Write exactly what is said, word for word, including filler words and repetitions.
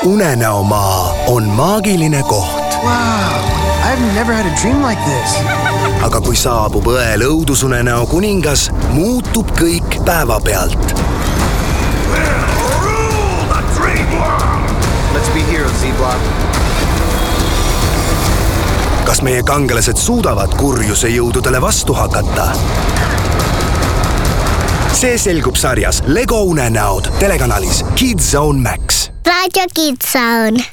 Unenäomaa on maagiline koht. Wow, I've never had a dream like this. Aga kui saabub õel õudusunenäo kuningas, muutub kõik päevapealt. Let's be heroes, Z-Block. Kas meie kangelased suudavad kurjuse jõududele vastu hakata? See selgub sarjas Lego unenäod telekanalis Kids Zone Max. Radio Kids Zone.